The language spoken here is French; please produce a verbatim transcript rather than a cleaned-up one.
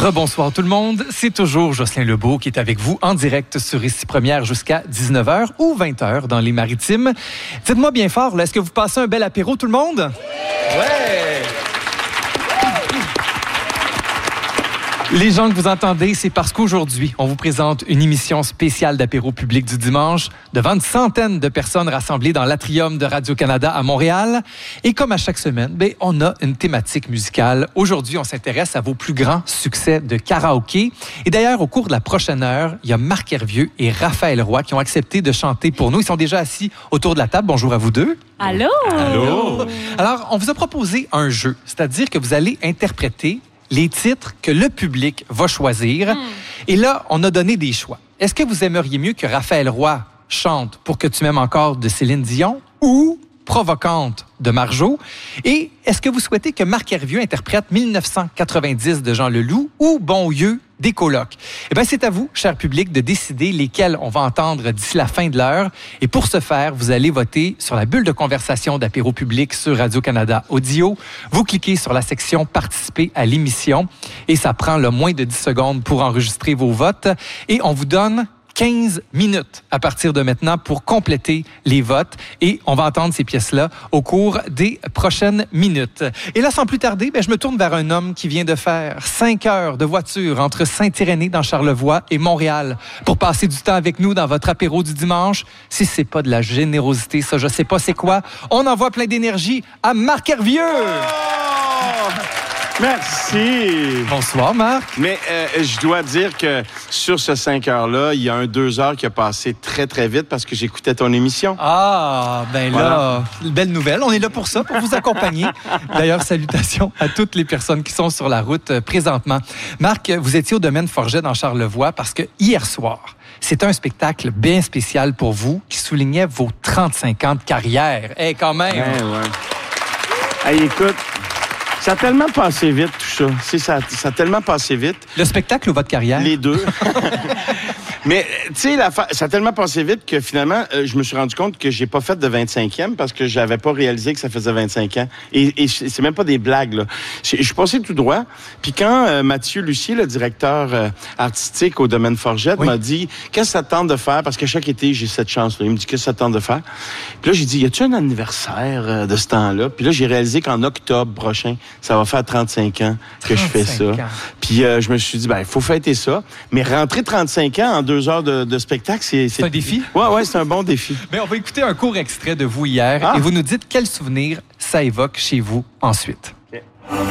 Rebonsoir tout le monde, c'est toujours Jocelyn Lebeau qui est avec vous en direct sur Ici Première jusqu'à dix-neuf heures ou vingt heures dans les Maritimes. Dites-moi bien fort, là, est-ce que vous passez un bel apéro tout le monde? Ouais! Les gens que vous entendez, c'est parce qu'aujourd'hui, on vous présente une émission spéciale d'apéro public du dimanche devant une centaine de personnes rassemblées dans l'Atrium de Radio-Canada à Montréal. Et comme à chaque semaine, ben, on a une thématique musicale. Aujourd'hui, on s'intéresse à vos plus grands succès de karaoké. Et d'ailleurs, au cours de la prochaine heure, il y a Marc Hervieux et Raphaël Roy qui ont accepté de chanter pour nous. Ils sont déjà assis autour de la table. Bonjour à vous deux. Allô? Allô? Alors, on vous a proposé un jeu, c'est-à-dire que vous allez interpréter les titres que le public va choisir. Mm. Et là, on a donné des choix. Est-ce que vous aimeriez mieux que Raphaël Roy chante Pour que tu m'aimes encore de Céline Dion ou Provocante de Marjo? Et est-ce que vous souhaitez que Marc Hervieux interprète dix-neuf cent quatre-vingt-dix de Jean Leloup ou Bon Dieu des colocs? Eh bien, c'est à vous, cher public, de décider lesquels on va entendre d'ici la fin de l'heure. Et pour ce faire, vous allez voter sur la bulle de conversation d'apéro public sur Radio-Canada Audio. Vous cliquez sur la section « Participer à l'émission » et ça prend le moins de dix secondes pour enregistrer vos votes. Et on vous donne quinze minutes à partir de maintenant pour compléter les votes et on va entendre ces pièces-là au cours des prochaines minutes. Et là, sans plus tarder, ben, je me tourne vers un homme qui vient de faire cinq heures de voiture entre Saint-Irénée dans Charlevoix et Montréal pour passer du temps avec nous dans votre apéro du dimanche. Si c'est pas de la générosité, ça, je sais pas c'est quoi. On envoie plein d'énergie à Marc Hervieux! Oh! Merci. Bonsoir, Marc. Mais euh, je dois dire que sur ce cinq heures-là, il y a un deux heures qui a passé très, très vite parce que j'écoutais ton émission. Ah, ben là, voilà. Belle nouvelle. On est là pour ça, pour vous accompagner. D'ailleurs, salutations à toutes les personnes qui sont sur la route euh, présentement. Marc, vous étiez au domaine Forget dans Charlevoix parce que hier soir, c'est un spectacle bien spécial pour vous qui soulignait vos trente-cinq ans de carrière. Eh, hey, quand même! Ouais, ouais. Hey, écoute... Ça a tellement passé vite, tout ça. C'est, ça, ça a tellement passé vite. Le spectacle ou votre carrière? Les deux. Mais, tu sais, ça a tellement passé vite que finalement, euh, je me suis rendu compte que j'ai pas fait de vingt-cinquième parce que j'avais pas réalisé que ça faisait vingt-cinq ans. Et, et c'est même pas des blagues, là. Je suis passé tout droit. Puis quand euh, Mathieu Lucier, le directeur euh, artistique au domaine Forget, oui. m'a dit « Qu'est-ce que ça te tente de faire? » Parce qu'à chaque été, j'ai cette chance-là. Il me dit « Qu'est-ce que ça te tente de faire? » Puis là, j'ai dit « Y a-tu un anniversaire euh, de ce temps-là? » Puis là, j'ai réalisé qu'en octobre prochain, ça va faire trente-cinq ans que je fais ça. Ans. Puis euh, je me suis dit, ben il faut fêter ça. Mais rentrer trente-cinq ans en deux heures de, de spectacle, c'est... C'est un défi? Ouais, ouais, c'est un bon défi. Mais on va écouter un court extrait de vous hier ah. et vous nous dites quel souvenir ça évoque chez vous ensuite.